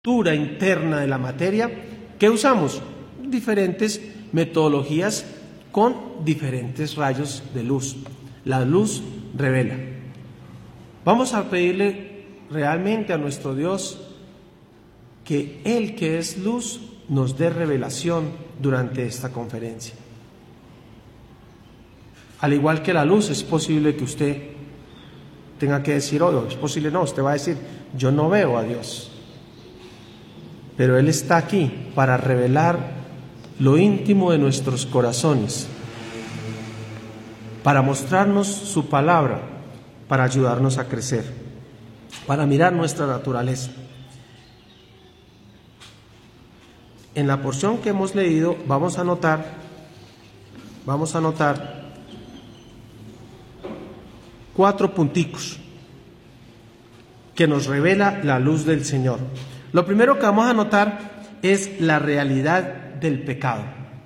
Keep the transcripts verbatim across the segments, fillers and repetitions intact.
estructura interna de la materia, ¿qué usamos? Diferentes metodologías con diferentes rayos de luz. La luz revela. Vamos a pedirle realmente a nuestro Dios que Él, que es luz, nos dé revelación durante esta conferencia. Al igual que la luz, es posible que usted tenga que decir, oh, es posible, no, usted va a decir, yo no veo a Dios. Pero Él está aquí para revelar lo íntimo de nuestros corazones, para mostrarnos su palabra, para ayudarnos a crecer, para mirar nuestra naturaleza. En la porción que hemos leído vamos a notar, vamos a notar cuatro punticos que nos revela la luz del Señor. Lo primero que vamos a notar es la realidad del pecado.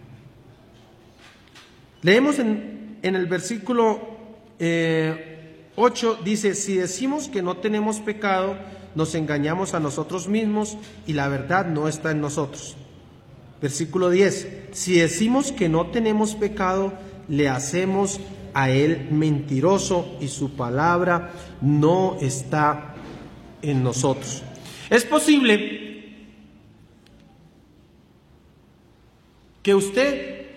Leemos en, en el versículo eh, ocho, dice, si decimos que no tenemos pecado, nos engañamos a nosotros mismos y la verdad no está en nosotros. Versículo diez, si decimos que no tenemos pecado, le hacemos a Él mentiroso y su palabra no está en nosotros. Es posible que usted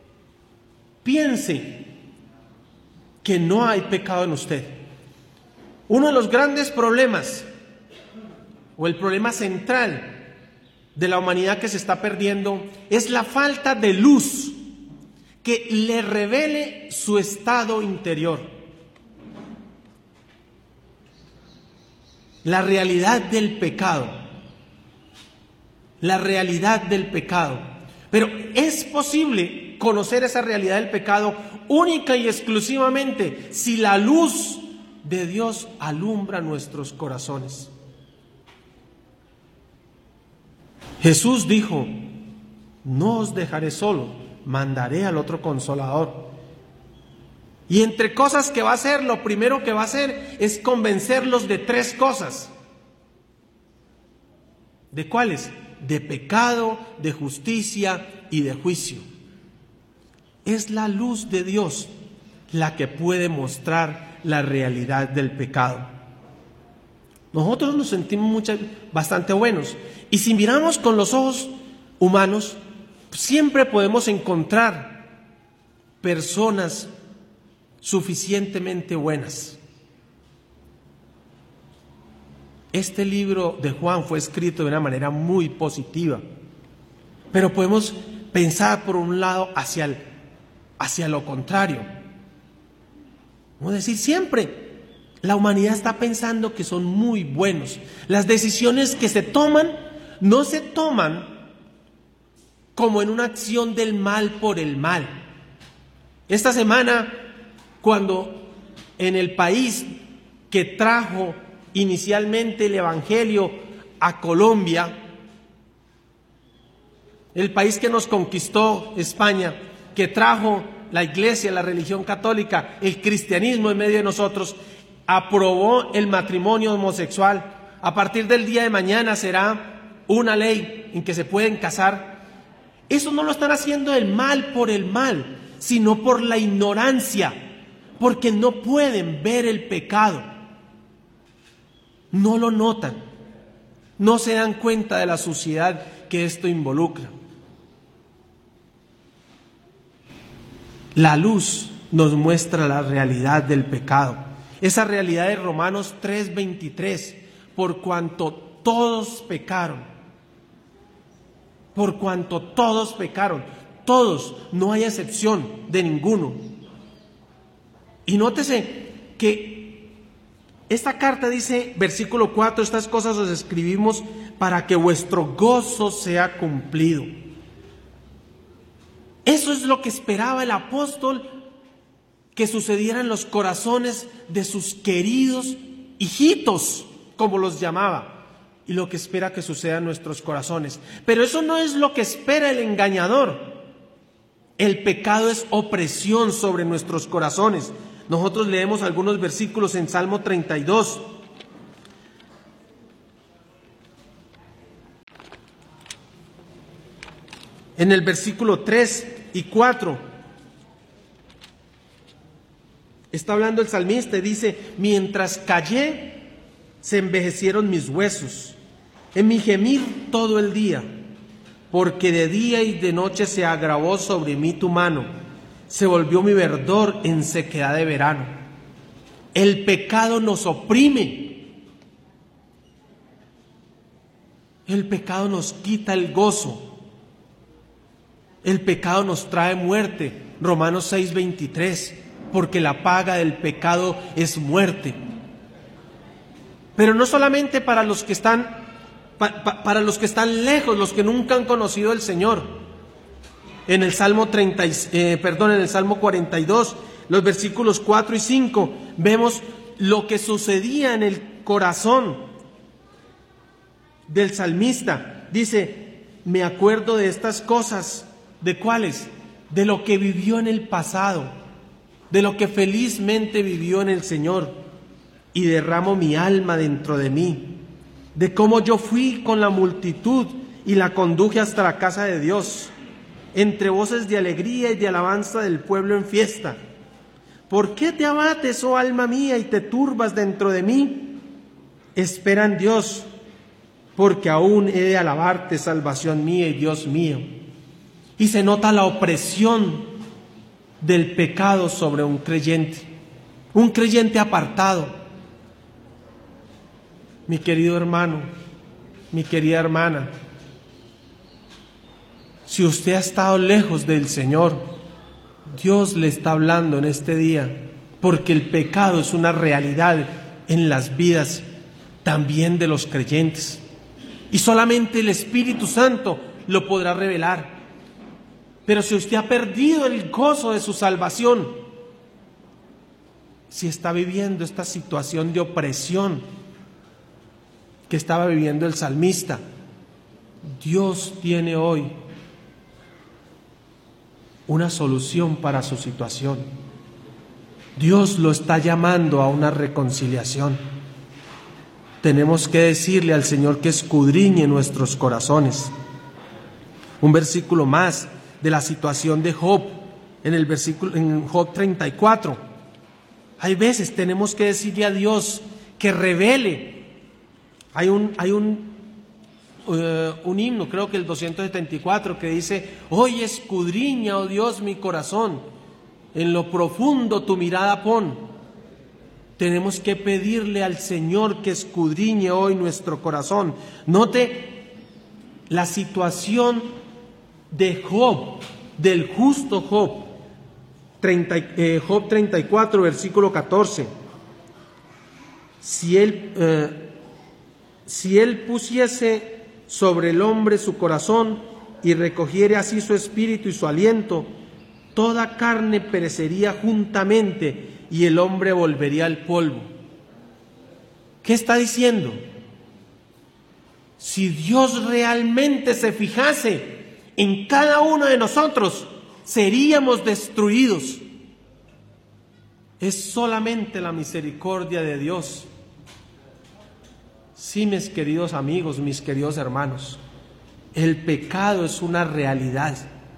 piense que no hay pecado en usted. Uno de los grandes problemas, o el problema central de la humanidad que se está perdiendo, es la falta de luz que le revele su estado interior. La realidad del pecado. La realidad del pecado. Pero es posible conocer esa realidad del pecado única y exclusivamente si la luz de Dios alumbra nuestros corazones. Jesús dijo, no os dejaré solo, mandaré al otro Consolador. Y entre cosas que va a hacer, lo primero que va a hacer es convencerlos de tres cosas. ¿De cuáles? De pecado, de justicia y de juicio. Es la luz de Dios la que puede mostrar la realidad del pecado. Nosotros nos sentimos muchas, bastante buenos. Y si miramos con los ojos humanos, siempre podemos encontrar personas suficientemente buenas. Este libro de Juan fue escrito de una manera muy positiva, pero podemos pensar por un lado hacia, el, hacia lo contrario. Vamos a decir, siempre la humanidad está pensando que son muy buenos. Las decisiones que se toman no se toman como en una acción del mal por el mal. Esta semana, cuando en el país que trajo inicialmente el Evangelio a Colombia, el país que nos conquistó, España, que trajo la iglesia, la religión católica, el cristianismo en medio de nosotros, aprobó el matrimonio homosexual. A partir del día de mañana será una ley en que se pueden casar. Eso no lo están haciendo del mal por el mal, sino por la ignorancia, porque no pueden ver el pecado, no lo notan, no se dan cuenta de la suciedad que esto involucra. La luz nos muestra la realidad del pecado, esa realidad de Romanos tres veintitrés, por cuanto todos pecaron, por cuanto todos pecaron, todos, no hay excepción de ninguno. Y nótese que esta carta dice, versículo cuatro, estas cosas os escribimos para que vuestro gozo sea cumplido. Eso es lo que esperaba el apóstol que sucediera en los corazones de sus queridos hijitos, como los llamaba, y lo que espera que suceda en nuestros corazones. Pero eso no es lo que espera el engañador. El pecado es opresión sobre nuestros corazones. Nosotros leemos algunos versículos en Salmo treinta y dos. En el versículo tres y cuatro está hablando el salmista y dice: mientras callé, se envejecieron mis huesos, en mi gemir todo el día, porque de día y de noche se agravó sobre mí tu mano, se volvió mi verdor en sequedad de verano. El pecado nos oprime, el pecado nos quita el gozo, el pecado nos trae muerte. Romanos seis veintitrés, porque la paga del pecado es muerte. Pero no solamente para los que están pa, pa, para los que están lejos, los que nunca han conocido al Señor. En el Salmo treinta, eh, perdón, en el Salmo cuarenta y dos, los versículos cuatro y cinco, vemos lo que sucedía en el corazón del salmista. Dice: me acuerdo de estas cosas. ¿De cuáles? De lo que vivió en el pasado, de lo que felizmente vivió en el Señor, y derramo mi alma dentro de mí, de cómo yo fui con la multitud y la conduje hasta la casa de Dios, entre voces de alegría y de alabanza del pueblo en fiesta. ¿Por qué te abates, oh alma mía, y te turbas dentro de mí? Espera en Dios, porque aún he de alabarte, salvación mía y Dios mío. Y se nota la opresión del pecado sobre un creyente, un creyente apartado. Mi querido hermano, mi querida hermana, si usted ha estado lejos del Señor, Dios le está hablando en este día, porque el pecado es una realidad en las vidas también de los creyentes, y solamente el Espíritu Santo lo podrá revelar. Pero si usted ha perdido el gozo de su salvación, si está viviendo esta situación de opresión que estaba viviendo el salmista, Dios tiene hoy una solución para su situación. Dios lo está llamando a una reconciliación. Tenemos que decirle al Señor que escudriñe nuestros corazones. Un versículo más de la situación de Job, en el versículo, en Job treinta y cuatro. Hay veces tenemos que decirle a Dios que revele. Hay un, hay un, uh, un himno, creo que el doscientos setenta y cuatro, que dice: hoy escudriña, oh Dios, mi corazón, en lo profundo tu mirada pon. Tenemos que pedirle al Señor que escudriñe hoy nuestro corazón. Note la situación de Job, del justo Job, treinta, eh, Job treinta y cuatro, versículo catorce. Si él, eh, si él pusiese sobre el hombre su corazón y recogiere así su espíritu y su aliento, toda carne perecería juntamente y el hombre volvería al polvo. ¿Qué está diciendo? Si Dios realmente se fijase en cada uno de nosotros, seríamos destruidos. Es solamente la misericordia de Dios. Sí, mis queridos amigos, mis queridos hermanos, el pecado es una realidad,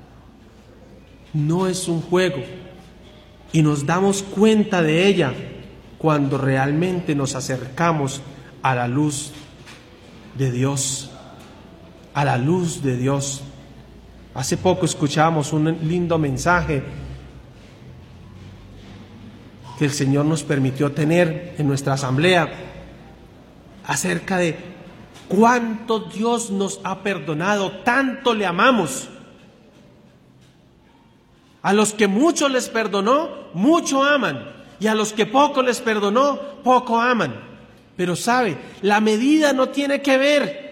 no es un juego, y nos damos cuenta de ella cuando realmente nos acercamos a la luz de Dios, a la luz de Dios. Hace poco escuchamos un lindo mensaje que el Señor nos permitió tener en nuestra asamblea acerca de cuánto Dios nos ha perdonado, tanto le amamos. A los que mucho les perdonó, mucho aman, y a los que poco les perdonó, poco aman. Pero sabe, la medida no tiene que ver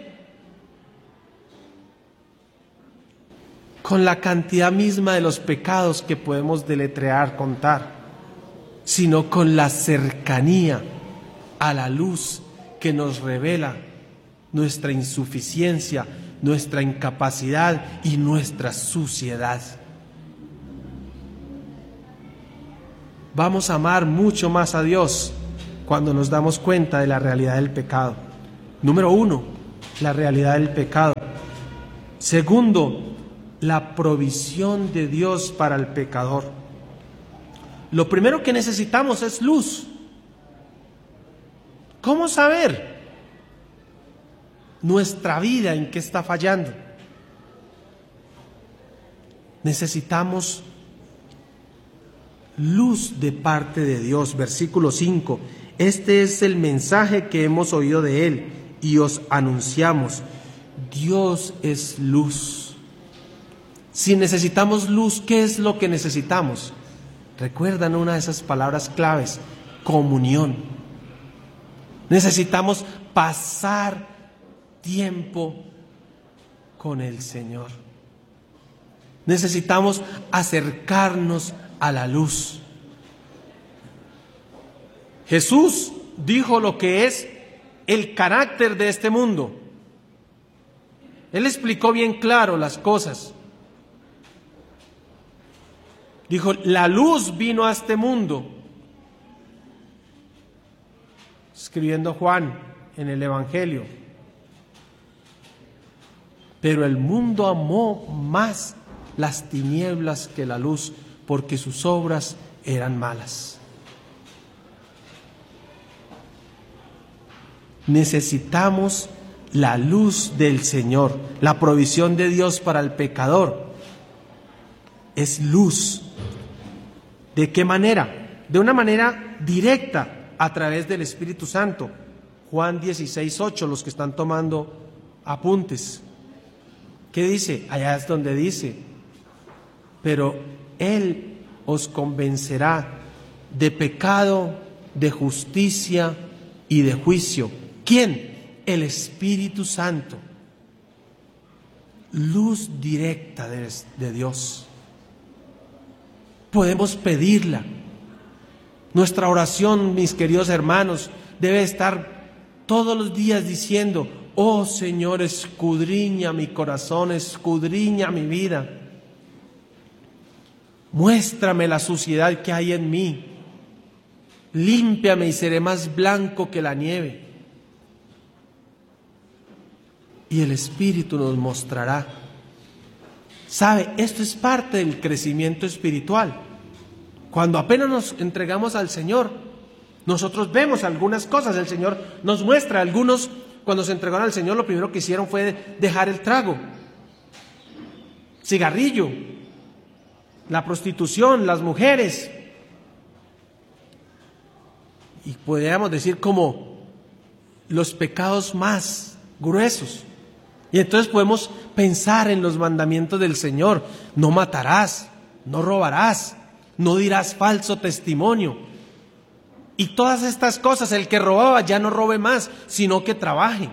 con la cantidad misma de los pecados que podemos deletrear, contar, sino con la cercanía a la luz que nos revela nuestra insuficiencia, nuestra incapacidad y nuestra suciedad. Vamos a amar mucho más a Dios cuando nos damos cuenta de la realidad del pecado. Número uno, la realidad del pecado. Segundo, la provisión de Dios para el pecador. Lo primero que necesitamos es luz. ¿Cómo saber nuestra vida en qué está fallando? Necesitamos luz de parte de Dios. Versículo cinco. Este es el mensaje que hemos oído de Él y os anunciamos. Dios es luz. Si necesitamos luz, ¿qué es lo que necesitamos? Recuerdan una de esas palabras claves: comunión. Necesitamos pasar tiempo con el Señor. Necesitamos acercarnos a la luz. Jesús dijo lo que es el carácter de este mundo. Él explicó bien claro las cosas. Dijo, la luz vino a este mundo. Escribiendo Juan en el Evangelio. Pero el mundo amó más las tinieblas que la luz, porque sus obras eran malas. Necesitamos la luz del Señor, la provisión de Dios para el pecador. Es luz. ¿De qué manera? De una manera directa, a través del Espíritu Santo. Juan dieciséis, ocho, los que están tomando apuntes. ¿Qué dice? Allá es donde dice, pero Él os convencerá de pecado, de justicia y de juicio. ¿Quién? El Espíritu Santo. Luz directa de, de Dios. Podemos pedirla. Nuestra oración, mis queridos hermanos, debe estar todos los días diciendo, oh Señor, escudriña mi corazón, escudriña mi vida. Muéstrame la suciedad que hay en mí. Límpiame y seré más blanco que la nieve. Y el Espíritu nos mostrará. ¿Sabe? Esto es parte del crecimiento espiritual. Cuando apenas nos entregamos al Señor, nosotros vemos algunas cosas. El Señor nos muestra. Algunos, cuando se entregaron al Señor, lo primero que hicieron fue dejar el trago, cigarrillo, la prostitución, las mujeres. Y podríamos decir como los pecados más gruesos. Y entonces podemos pensar en los mandamientos del Señor. No matarás, no robarás, no dirás falso testimonio. Y todas estas cosas, el que robaba ya no robe más, sino que trabaje.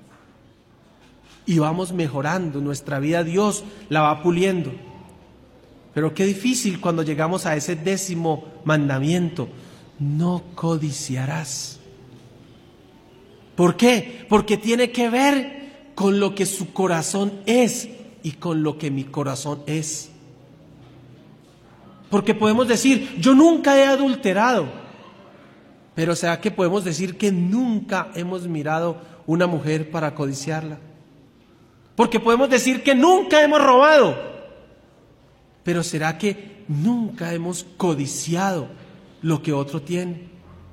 Y vamos mejorando nuestra vida, Dios la va puliendo. Pero qué difícil cuando llegamos a ese décimo mandamiento: no codiciarás. ¿Por qué? Porque tiene que ver con lo que su corazón es y con lo que mi corazón es. Porque podemos decir, yo nunca he adulterado, pero ¿será que podemos decir que nunca hemos mirado una mujer para codiciarla? Porque podemos decir que nunca hemos robado, pero ¿será que nunca hemos codiciado lo que otro tiene?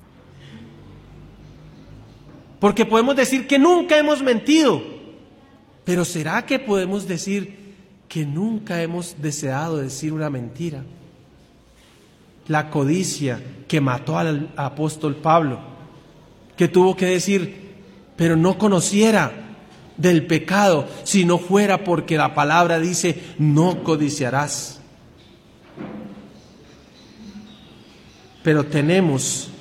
Porque podemos decir que nunca hemos mentido, pero ¿será que podemos decir que nunca hemos deseado decir una mentira? La codicia que mató al apóstol Pablo, que tuvo que decir, pero no conociera del pecado si no fuera porque la palabra dice, no codiciarás. Pero tenemos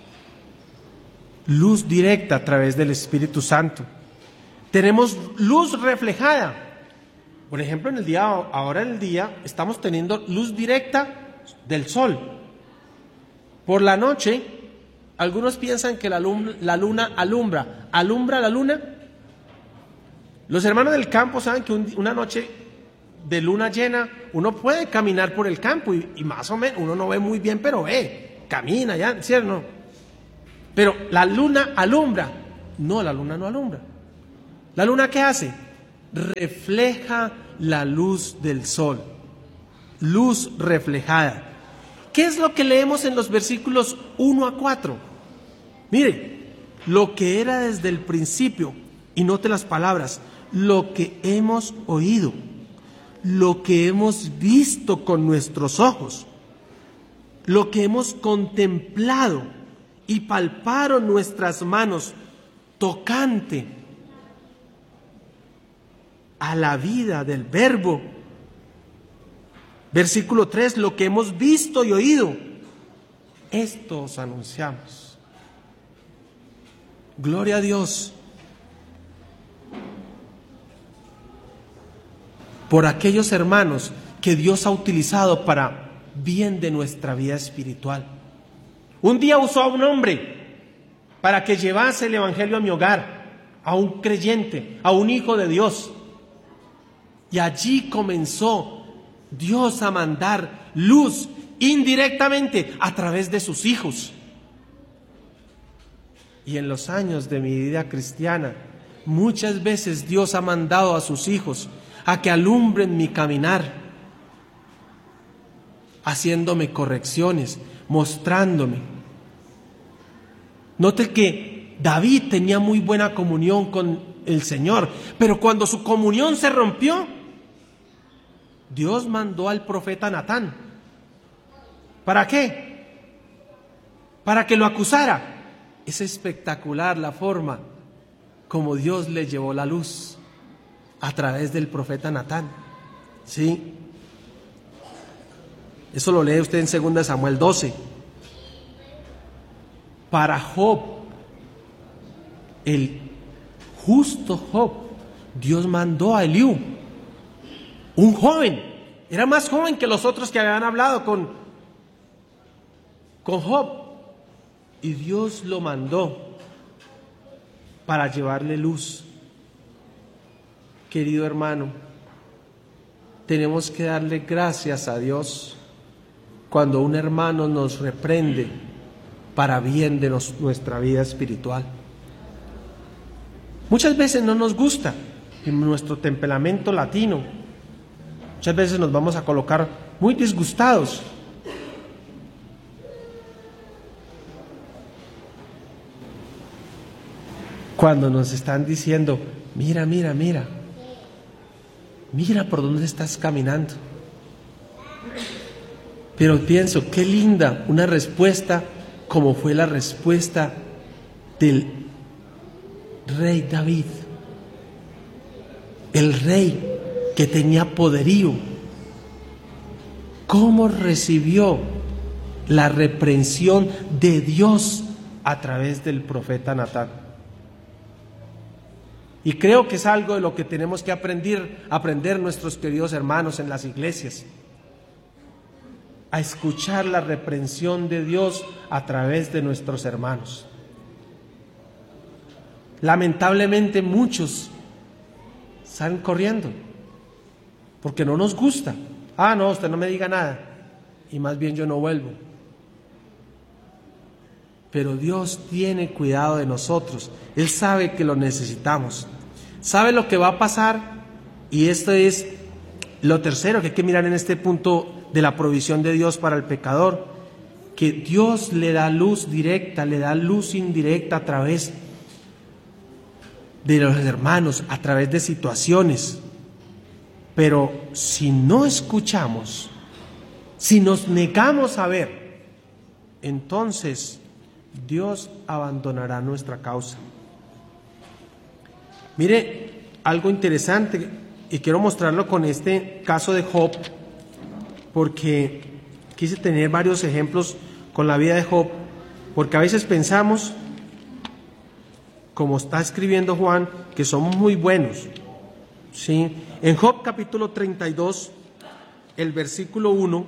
luz directa a través del Espíritu Santo. Tenemos luz reflejada. Por ejemplo, en el día, ahora en el día, estamos teniendo luz directa del sol. Por la noche, algunos piensan que la luna, la luna alumbra. ¿Alumbra la luna? Los hermanos del campo saben que un, una noche de luna llena, uno puede caminar por el campo y, y más o menos, uno no ve muy bien, pero ve, camina ya, ¿cierto? No. Pero la luna alumbra. No, la luna no alumbra. ¿La luna qué hace? refleja la luz del sol. Luz reflejada. ¿Qué es lo que leemos en los versículos uno a cuatro? Mire, lo que era desde el principio, y note las palabras, lo que hemos oído, lo que hemos visto con nuestros ojos, lo que hemos contemplado y palparon nuestras manos tocante a la vida del Verbo. Versículo tres, lo que hemos visto y oído, esto os anunciamos. Gloria a Dios por aquellos hermanos que Dios ha utilizado para bien de nuestra vida espiritual. Un día usó a un hombre para que llevase el evangelio a mi hogar, a un creyente, a un hijo de Dios. Y allí comenzó Dios a mandar luz indirectamente a través de sus hijos. Y en los años de mi vida cristiana, muchas veces Dios ha mandado a sus hijos a que alumbren mi caminar, haciéndome correcciones, mostrándome. Note que David tenía muy buena comunión con el Señor, pero cuando su comunión se rompió, Dios mandó al profeta Natán. ¿Para qué? Para que lo acusara. Es espectacular la forma como Dios le llevó la luz a través del profeta Natán. ¿Sí? Eso lo lee usted en segunda de Samuel doce. Para Job, el justo Job, Dios mandó a Eliú, un joven, era más joven que los otros que habían hablado con, con Job, y Dios lo mandó para llevarle luz. Querido hermano, tenemos que darle gracias a Dios cuando un hermano nos reprende para bien de nos, nuestra vida espiritual. Muchas veces no nos gusta, en nuestro temperamento latino, muchas veces nos vamos a colocar muy disgustados. Cuando nos están diciendo, mira, mira, mira, mira por dónde estás caminando. Pero pienso, qué linda una respuesta como fue la respuesta del rey David, el rey que tenía poderío. ¿Cómo recibió la reprensión de Dios a través del profeta Natán? Y creo que es algo de lo que tenemos que aprender, aprender nuestros queridos hermanos en las iglesias, a escuchar la reprensión de Dios a través de nuestros hermanos. Lamentablemente muchos salen corriendo porque no nos gusta. Ah, no, usted no me diga nada, y más bien yo no vuelvo. Pero Dios tiene cuidado de nosotros. Él sabe que lo necesitamos. Sabe lo que va a pasar, y esto es lo tercero que hay que mirar en este punto de la provisión de Dios para el pecador, que Dios le da luz directa, le da luz indirecta a través de los hermanos, a través de situaciones. Pero si no escuchamos, si nos negamos a ver, entonces Dios abandonará nuestra causa. Mire, algo interesante, y quiero mostrarlo con este caso de Job, porque quise tener varios ejemplos con la vida de Job, porque a veces pensamos, como está escribiendo Juan, que somos muy buenos, ¿sí? En Job capítulo treinta y dos, el versículo uno,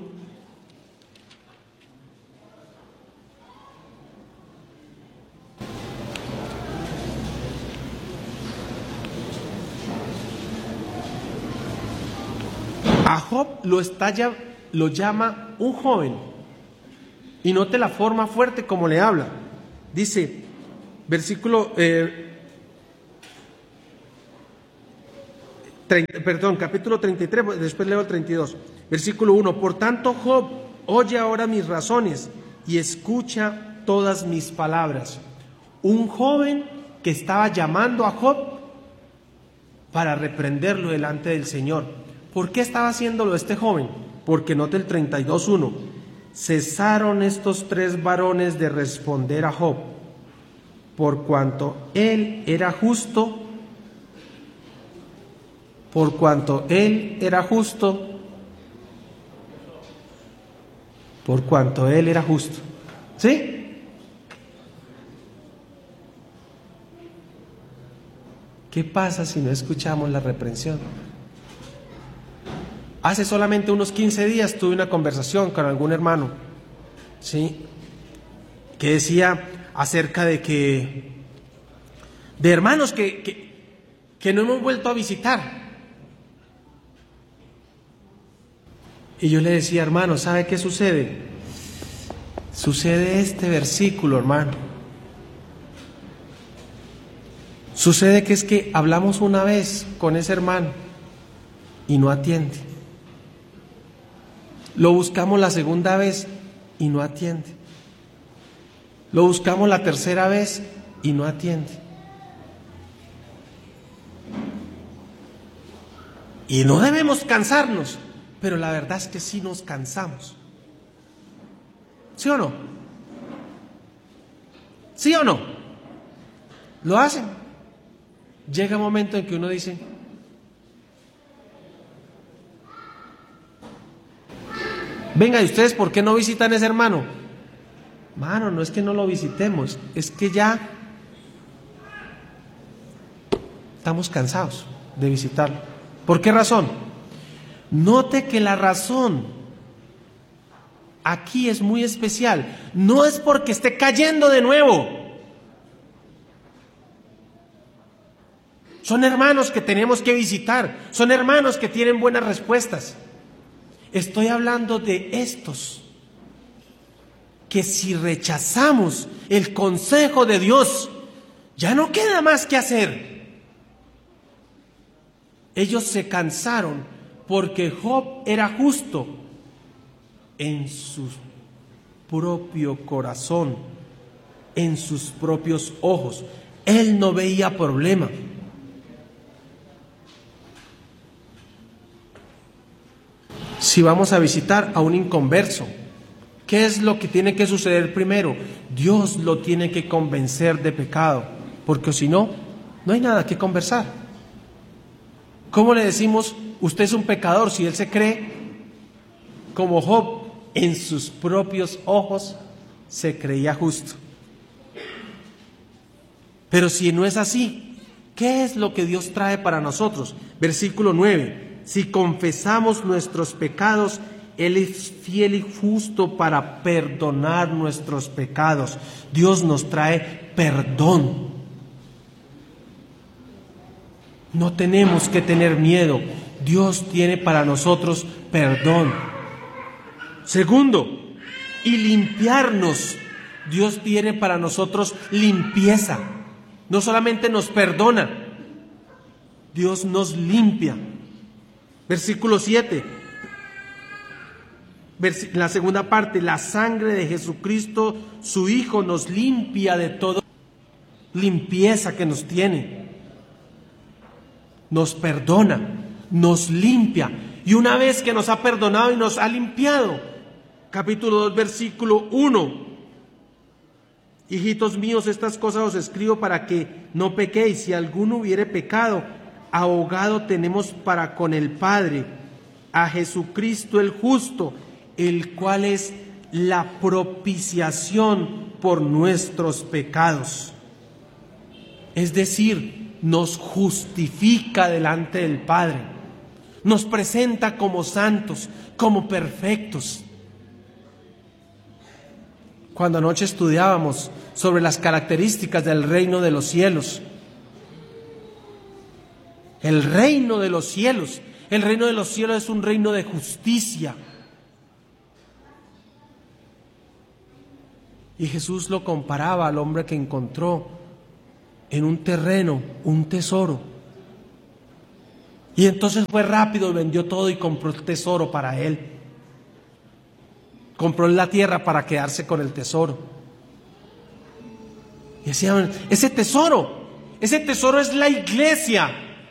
a Job lo, está, lo llama un joven, y note la forma fuerte como le habla. Dice, versículo, eh, treinta, perdón, capítulo treinta y tres, después leo el treinta y dos, versículo uno. Por tanto, Job, oye ahora mis razones y escucha todas mis palabras. Un joven que estaba llamando a Job para reprenderlo delante del Señor. ¿Por qué estaba haciéndolo este joven? Porque note el treinta y dos, uno. Cesaron estos tres varones de responder a Job, por cuanto él era justo, por cuanto él era justo, por cuanto él era justo. ¿Sí? ¿Qué pasa si no escuchamos la reprensión? Hace solamente unos quince días tuve una conversación con algún hermano, ¿sí?, que decía acerca de que, de hermanos que, que, que no hemos vuelto a visitar. Y yo le decía, hermano, ¿sabe qué sucede? Sucede este versículo, hermano. Sucede que es que hablamos una vez con ese hermano y no atiende. Lo buscamos la segunda vez y no atiende. Lo buscamos la tercera vez y no atiende. Y no debemos cansarnos, pero la verdad es que sí nos cansamos. ¿Sí o no? ¿Sí o no? ¿Lo hacen? Llega un momento en que uno dice, venga, ¿y ustedes por qué no visitan a ese hermano? Mano, no es que no lo visitemos, es que ya estamos cansados de visitarlo. ¿Por qué razón? Note que la razón aquí es muy especial. No es porque esté cayendo de nuevo. Son hermanos que tenemos que visitar, son hermanos que tienen buenas respuestas. Estoy hablando de estos, que si rechazamos el consejo de Dios, ya no queda más que hacer. Ellos se cansaron porque Job era justo en su propio corazón, en sus propios ojos. Él no veía problema. Si vamos a visitar a un inconverso, ¿qué es lo que tiene que suceder primero? Dios lo tiene que convencer de pecado, porque si no, no hay nada que conversar. ¿Cómo le decimos, usted es un pecador, si él se cree como Job, en sus propios ojos se creía justo? Pero si no es así, ¿qué es lo que Dios trae para nosotros? Versículo nueve. Si confesamos nuestros pecados, Él es fiel y justo para perdonar nuestros pecados. Dios nos trae perdón. No tenemos que tener miedo. Dios tiene para nosotros perdón. Segundo, y limpiarnos. Dios tiene para nosotros limpieza. No solamente nos perdona, Dios nos limpia. Versículo siete, la segunda parte, la sangre de Jesucristo, su Hijo, nos limpia de toda limpieza que nos tiene. Nos perdona, nos limpia. Y una vez que nos ha perdonado y nos ha limpiado, capítulo dos, versículo uno, hijitos míos, estas cosas os escribo para que no pequéis. Si alguno hubiere pecado, abogado tenemos para con el Padre, a Jesucristo el justo, el cual es la propiciación por nuestros pecados. Es decir, nos justifica delante del Padre, nos presenta como santos, como perfectos. Cuando anoche estudiábamos sobre las características del reino de los cielos, el reino de los cielos, el reino de los cielos es un reino de justicia. Y Jesús lo comparaba al hombre que encontró en un terreno un tesoro. Y entonces fue rápido, vendió todo y compró el tesoro para él. Compró la tierra para quedarse con el tesoro. Y decían, ese tesoro, ese tesoro es la iglesia.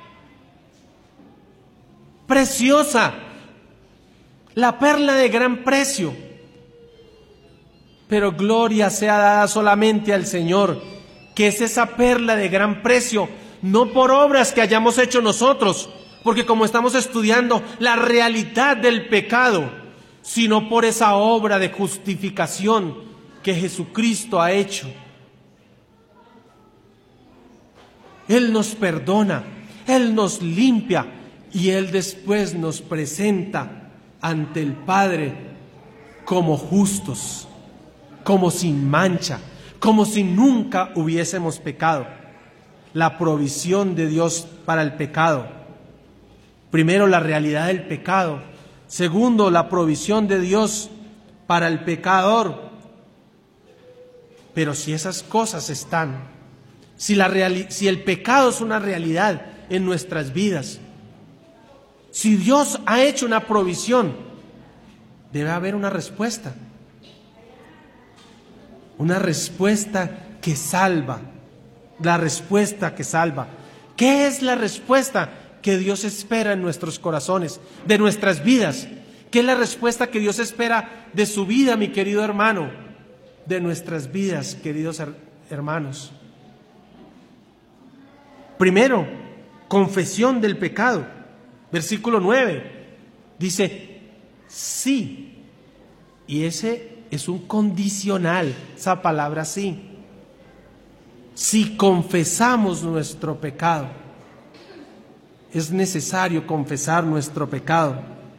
Preciosa, la perla de gran precio. Pero gloria sea dada solamente al Señor, que es esa perla de gran precio, no por obras que hayamos hecho nosotros, porque como estamos estudiando la realidad del pecado, sino por esa obra de justificación que Jesucristo ha hecho. Él nos perdona, Él nos limpia y Él después nos presenta ante el Padre como justos, como sin mancha, como si nunca hubiésemos pecado. La provisión de Dios para el pecado. Primero, la realidad del pecado. Segundo, la provisión de Dios para el pecador. Pero si esas cosas están, si, la reali- si el pecado es una realidad en nuestras vidas, si Dios ha hecho una provisión, debe haber una respuesta. Una respuesta que salva. La respuesta que salva. ¿Qué es la respuesta que Dios espera en nuestros corazones, de nuestras vidas? ¿Qué es la respuesta que Dios espera de su vida, mi querido hermano? De nuestras vidas, queridos her- hermanos. Primero, confesión del pecado. Versículo nueve. Dice, sí. Y ese es un condicional, esa palabra sí. Si confesamos nuestro pecado, es necesario confesar nuestro pecado.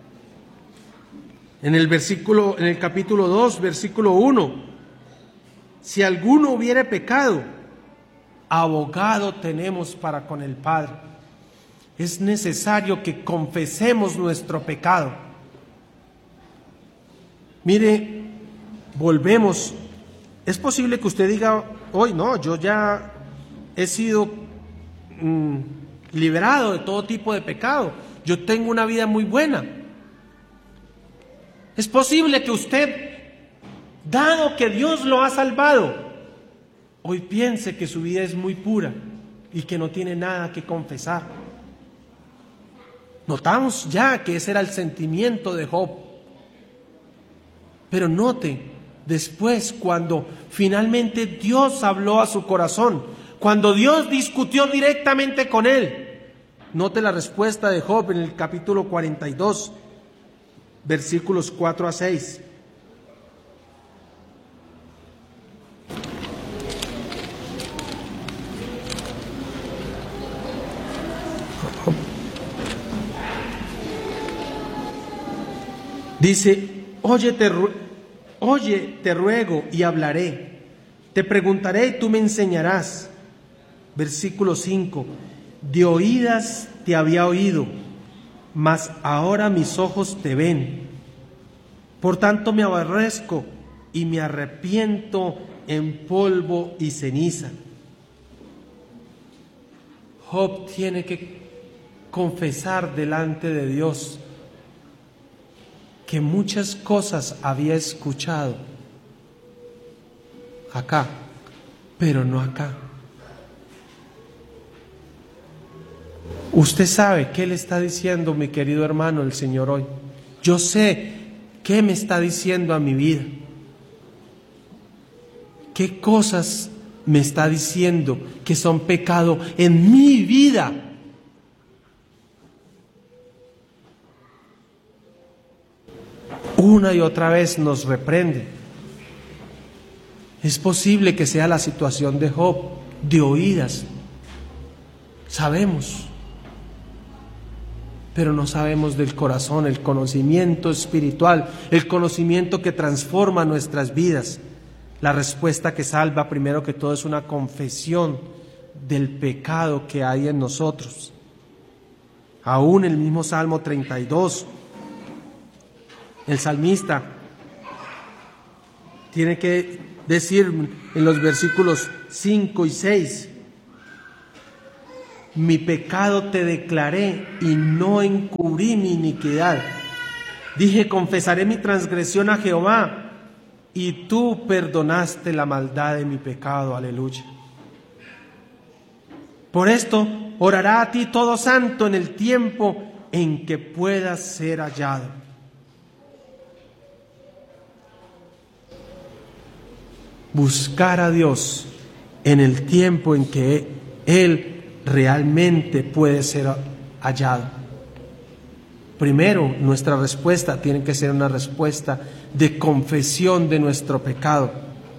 En el versículo, en el capítulo dos, versículo uno, si alguno hubiere pecado, abogado tenemos para con el Padre. Es necesario que confesemos nuestro pecado. Mire, volvemos. Es posible que usted diga, hoy no, yo ya he sido mmm, liberado de todo tipo de pecado. Yo tengo una vida muy buena. Es posible que usted, dado que Dios lo ha salvado, hoy piense que su vida es muy pura y que no tiene nada que confesar. Notamos ya que ese era el sentimiento de Job. Pero note, después cuando finalmente Dios habló a su corazón, cuando Dios discutió directamente con él, note la respuesta de Job en el capítulo cuarenta y dos, versículos cuatro a seis. Dice, oye te, oye, te ruego y hablaré, te preguntaré y tú me enseñarás. Versículo cinco, de oídas te había oído, mas ahora mis ojos te ven. Por tanto me aborrezco y me arrepiento en polvo y ceniza. Job tiene que confesar delante de Dios que muchas cosas había escuchado acá, pero no acá. Usted sabe qué le está diciendo, mi querido hermano, el Señor hoy. Yo sé qué me está diciendo a mi vida. ¿Qué cosas me está diciendo que son pecado en mi vida? Una y otra vez nos reprende. Es posible que sea la situación de Job, de oídas. Sabemos, pero no sabemos del corazón, el conocimiento espiritual, el conocimiento que transforma nuestras vidas. La respuesta que salva, primero que todo, es una confesión del pecado que hay en nosotros. Aún el mismo Salmo treinta y dos, el salmista tiene que decir en los versículos cinco y seis, mi pecado te declaré y no encubrí mi iniquidad. Dije, confesaré mi transgresión a Jehová, y tú perdonaste la maldad de mi pecado. Aleluya. Por esto, orará a ti todo santo en el tiempo en que puedas ser hallado. Buscar a Dios en el tiempo en que Él realmente puede ser hallado. Primero, nuestra respuesta tiene que ser una respuesta de confesión de nuestro pecado.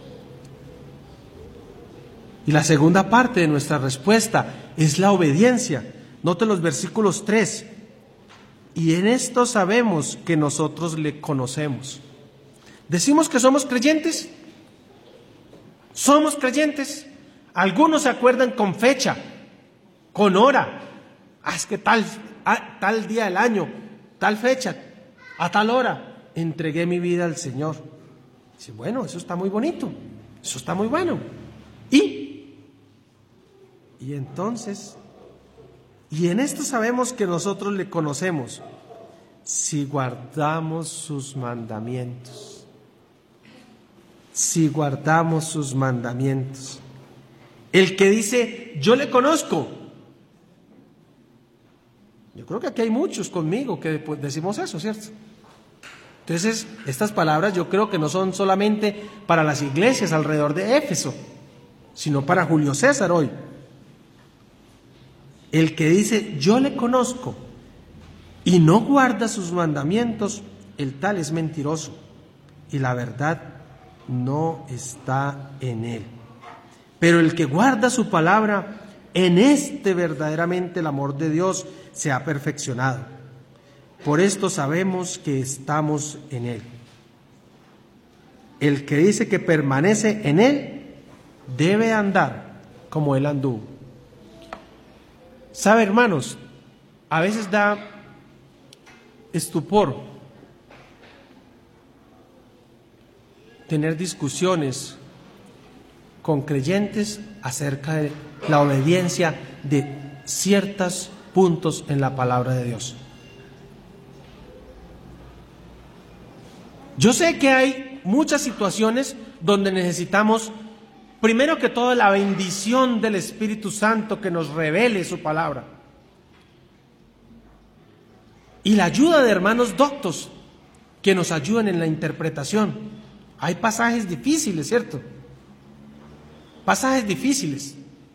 Y la segunda parte de nuestra respuesta es la obediencia. Note los versículos tres. Y en esto sabemos que nosotros le conocemos. ¿Decimos que somos creyentes? ¿Somos creyentes? Algunos se acuerdan con fecha, con hora. Ah, es que tal, ah, tal día del año, tal fecha, a tal hora, entregué mi vida al Señor. Dice, bueno, eso está muy bonito, eso está muy bueno. ¿Y? Y entonces, y en esto sabemos que nosotros le conocemos, si guardamos sus mandamientos. Si guardamos sus mandamientos. El que dice, yo le conozco. Yo creo que aquí hay muchos conmigo que pues, decimos eso, ¿cierto? Entonces, estas palabras yo creo que no son solamente para las iglesias alrededor de Éfeso, sino para Julio César hoy. El que dice, yo le conozco, y no guarda sus mandamientos, el tal es mentiroso, y la verdad no está en él. Pero el que guarda su palabra, en este verdaderamente el amor de Dios se ha perfeccionado. Por esto sabemos que estamos en él. El que dice que permanece en él, debe andar como él anduvo. ¿Sabe, hermanos? A veces da estupor tener discusiones con creyentes acerca de la obediencia de ciertos puntos en la palabra de Dios. Yo sé que hay muchas situaciones donde necesitamos, primero que todo, la bendición del Espíritu Santo que nos revele su palabra y la ayuda de hermanos doctos que nos ayuden en la interpretación. Hay pasajes difíciles, ¿cierto? Pasajes difíciles.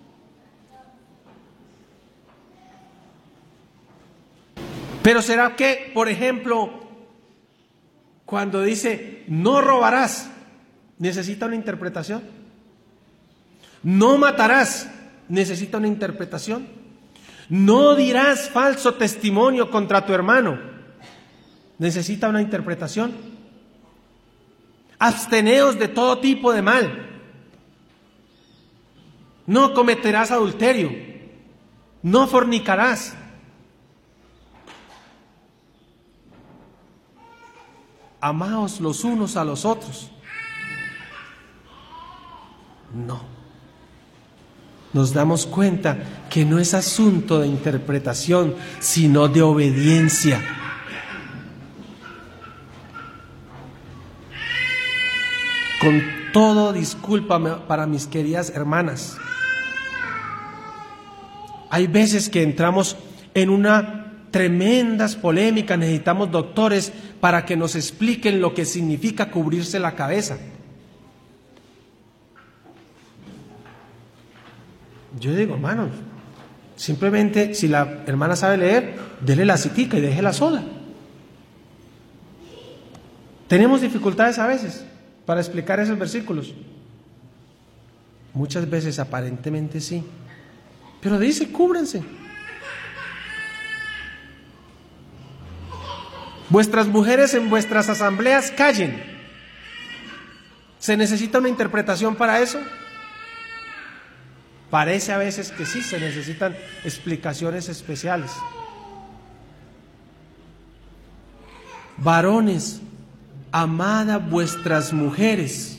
Pero ¿será que, por ejemplo, cuando dice no robarás, necesita una interpretación? No matarás, necesita una interpretación. No dirás falso testimonio contra tu hermano, necesita una interpretación. Absteneos de todo tipo de mal. No cometerás adulterio. No fornicarás. Amaos los unos a los otros. No. Nos damos cuenta que no es asunto de interpretación, sino de obediencia. Con todo, disculpa para mis queridas hermanas. Hay veces que entramos en una tremendas polémicas, necesitamos doctores para que nos expliquen lo que significa cubrirse la cabeza. Yo digo, hermanos, simplemente si la hermana sabe leer, dele la citica y déjela sola. Tenemos dificultades a veces para explicar esos versículos. Muchas veces aparentemente sí, pero dice, cúbranse. Vuestras mujeres en vuestras asambleas callen. ¿Se necesita una interpretación para eso? Parece a veces que sí, se necesitan explicaciones especiales. Varones, amad a vuestras mujeres,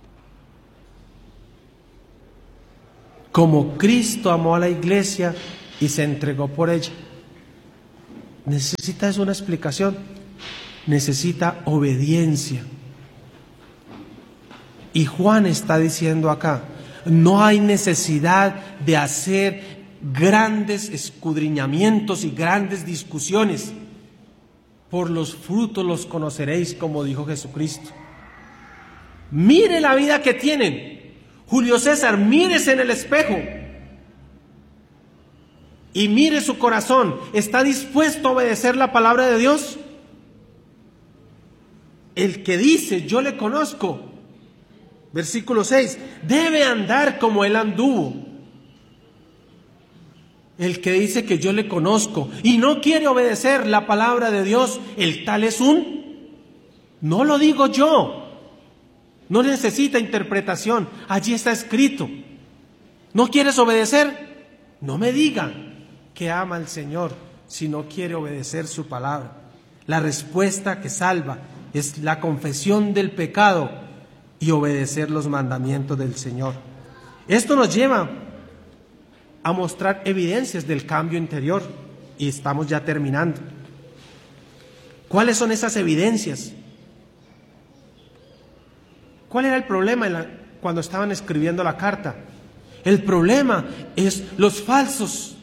como Cristo amó a la iglesia y se entregó por ella. ¿Necesita eso una explicación? Necesita obediencia. Y Juan está diciendo acá, no hay necesidad de hacer grandes escudriñamientos y grandes discusiones. Por los frutos los conoceréis, como dijo Jesucristo. Mire la vida que tienen. Julio César, mírese en el espejo y mire su corazón. ¿Está dispuesto a obedecer la palabra de Dios? El que dice, yo le conozco, versículo seis, debe andar como él anduvo. El que dice que yo le conozco y no quiere obedecer la palabra de Dios, el tal es un, no lo digo yo, no necesita interpretación, allí está escrito. ¿No quieres obedecer? No me diga que ama al Señor si no quiere obedecer su palabra. La respuesta que salva es la confesión del pecado y obedecer los mandamientos del Señor. Esto nos lleva a mostrar evidencias del cambio interior y estamos ya terminando. ¿Cuáles son esas evidencias? ¿Cuál era el problema en la, cuando estaban escribiendo la carta? El problema es los falsos,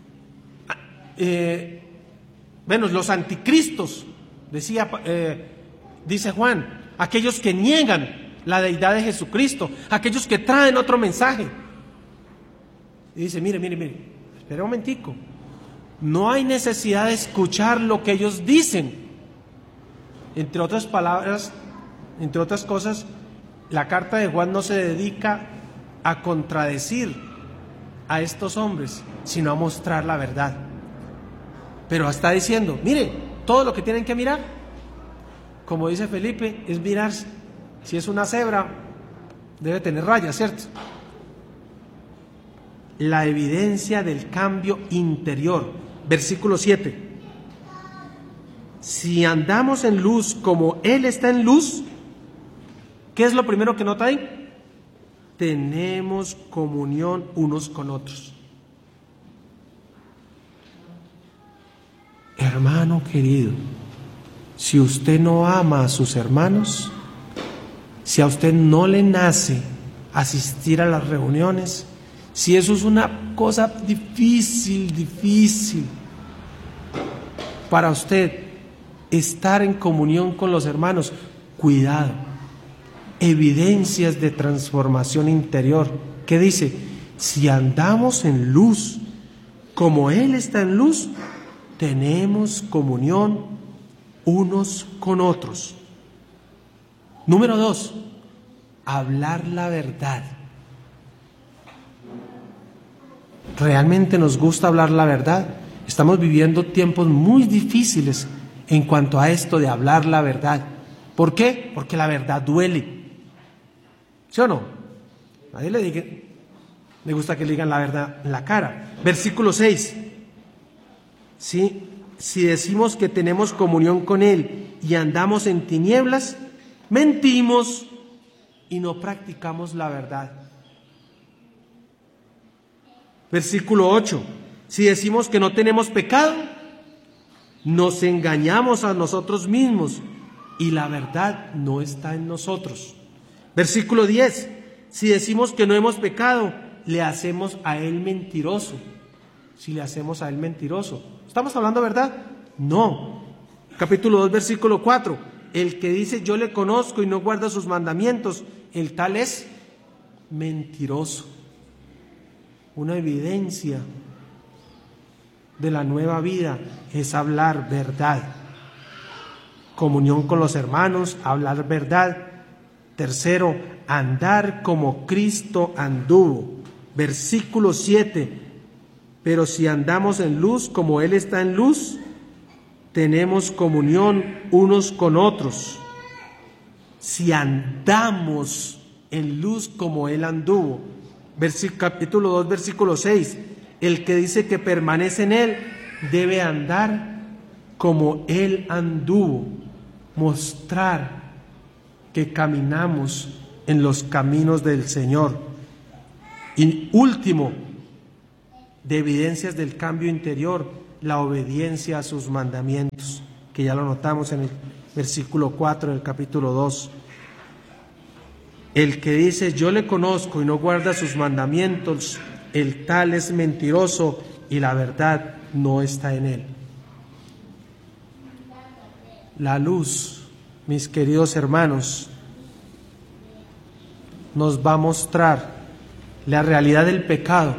eh, bueno, los anticristos, decía, eh, dice Juan, aquellos que niegan la deidad de Jesucristo, aquellos que traen otro mensaje. Y dice, mire, mire, mire, espera un momentico, no hay necesidad de escuchar lo que ellos dicen. Entre otras palabras, entre otras cosas, la carta de Juan no se dedica a contradecir a estos hombres, sino a mostrar la verdad. Pero está diciendo, mire, todo lo que tienen que mirar, como dice Felipe, es mirar si es una cebra, debe tener rayas, ¿cierto? La evidencia del cambio interior. Versículo siete. Si andamos en luz como Él está en luz, ¿qué es lo primero que nota ahí? Tenemos comunión unos con otros. Hermano querido, si usted no ama a sus hermanos, si a usted no le nace asistir a las reuniones, si eso es una cosa difícil, difícil para usted estar en comunión con los hermanos, cuidado. Evidencias de transformación interior. ¿Qué dice? Si andamos en luz, como Él está en luz, tenemos comunión unos con otros. Número dos, hablar la verdad. ¿Realmente nos gusta hablar la verdad? Estamos viviendo tiempos muy difíciles en cuanto a esto de hablar la verdad. ¿Por qué? Porque la verdad duele. ¿Sí o no? Nadie le diga, le gusta que le digan la verdad en la cara. Versículo seis. ¿Sí? Si decimos que tenemos comunión con Él y andamos en tinieblas, mentimos y no practicamos la verdad. Versículo ocho. Si decimos que no tenemos pecado, nos engañamos a nosotros mismos y la verdad no está en nosotros. Versículo diez. Si decimos que no hemos pecado, le hacemos a Él mentiroso. Si le hacemos a Él mentiroso, ¿estamos hablando verdad? No. Capítulo dos, versículo cuatro. El que dice yo le conozco y no guarda sus mandamientos, el tal es mentiroso. Una evidencia de la nueva vida es hablar verdad. Comunión con los hermanos, hablar verdad. Tercero, andar como Cristo anduvo. Versículo siete. Pero si andamos en luz como Él está en luz, tenemos comunión unos con otros. Si andamos en luz como Él anduvo. Versículo, capítulo dos, versículo seis. El que dice que permanece en Él debe andar como Él anduvo. Mostrar que caminamos en los caminos del Señor. Y último, de evidencias del cambio interior, la obediencia a sus mandamientos, que ya lo notamos en el versículo cuatro del capítulo dos. El que dice yo le conozco y no guarda sus mandamientos, el tal es mentiroso y la verdad no está en él. La luz, mis queridos hermanos, nos va a mostrar la realidad del pecado.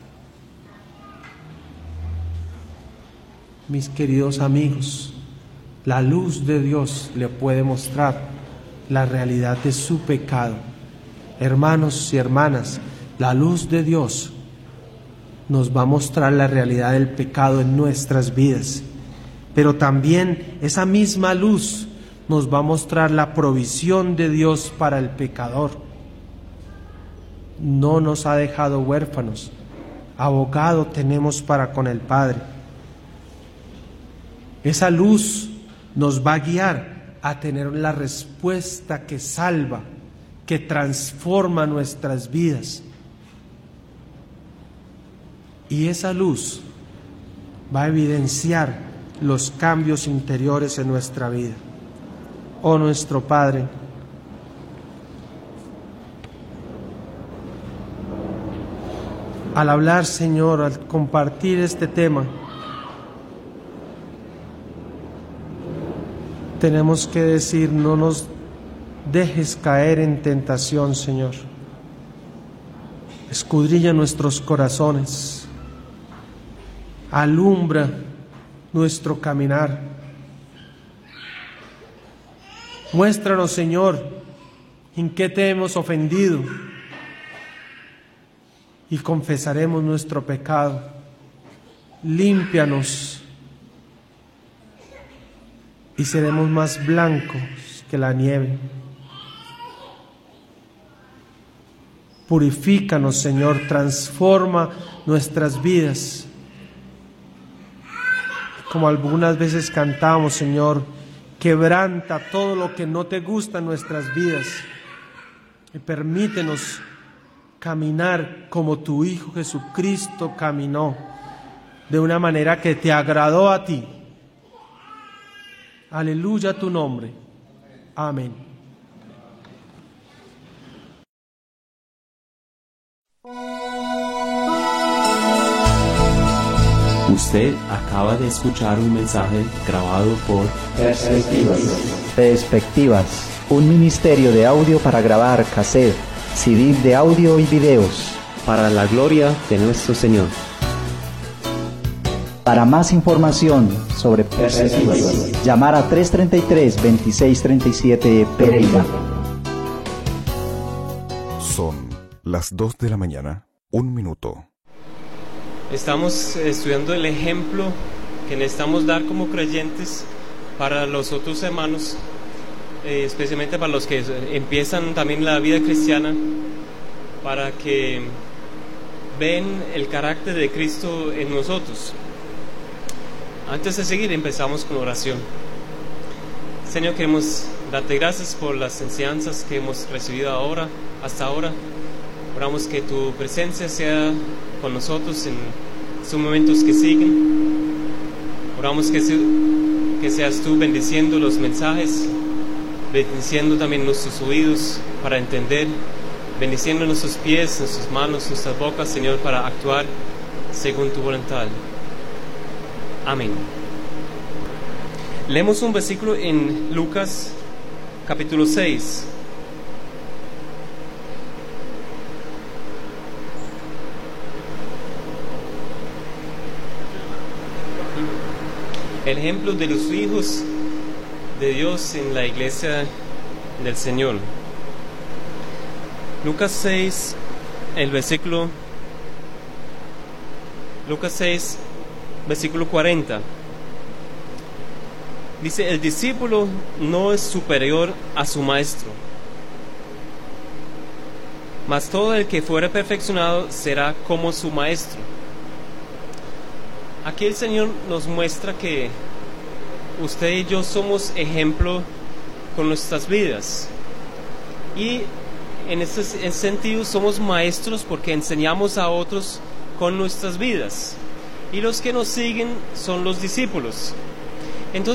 Mis queridos amigos, la luz de Dios le puede mostrar la realidad de su pecado. Hermanos y hermanas, la luz de Dios nos va a mostrar la realidad del pecado en nuestras vidas, pero también esa misma luz nos va a mostrar la provisión de Dios para el pecador. No nos ha dejado huérfanos, abogado tenemos para con el Padre. Esa luz nos va a guiar a tener la respuesta que salva, que transforma nuestras vidas. Y esa luz va a evidenciar los cambios interiores en nuestra vida. Oh nuestro Padre, al hablar, Señor, al compartir este tema, tenemos que decir, no nos dejes caer en tentación, Señor. Escudriña nuestros corazones, alumbra nuestro caminar. Muéstranos, Señor, en qué te hemos ofendido y confesaremos nuestro pecado. Límpianos y seremos más blancos que la nieve. Purifícanos, Señor, transforma nuestras vidas. Como algunas veces cantamos, Señor, quebranta todo lo que no te gusta en nuestras vidas y permítenos caminar como tu Hijo Jesucristo caminó, de una manera que te agradó a ti. Aleluya a tu nombre. Amén. Usted acaba de escuchar un mensaje grabado por Perspectivas. Perspectivas, un ministerio de audio para grabar cassette, C D de audio y videos. para la gloria de nuestro Señor. Para más información sobre Perspectivas, llamar a tres treinta y tres, veintiséis treinta y siete Pereira. Son las dos de la mañana, un minuto. Estamos estudiando el ejemplo que necesitamos dar como creyentes para los otros hermanos, eh, especialmente para los que empiezan también la vida cristiana, para que ven el carácter de Cristo en nosotros. Antes de seguir, empezamos con oración. Señor, queremos darte gracias por las enseñanzas que hemos recibido ahora, hasta ahora. Oramos que tu presencia sea con nosotros en estos momentos que siguen. Oramos que, se, que seas tú bendiciendo los mensajes, bendiciendo también nuestros oídos para entender, bendiciendo nuestros pies, nuestras manos, nuestras bocas, Señor, para actuar según tu voluntad. Amén. Leemos un versículo en Lucas capítulo seis. El ejemplo de los hijos de Dios en la iglesia del Señor. Lucas seis, el versículo Lucas seis, versículo cuarenta. Dice: el discípulo no es superior a su maestro, mas todo el que fuere perfeccionado será como su maestro. Aquí el Señor nos muestra que usted y yo somos ejemplo con nuestras vidas, y en ese sentido somos maestros porque enseñamos a otros con nuestras vidas. Y los que nos siguen son los discípulos.